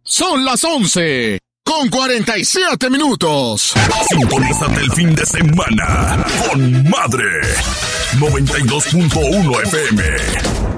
Son las 11:47. Sintonízate el fin de semana con Madre 92.1 FM.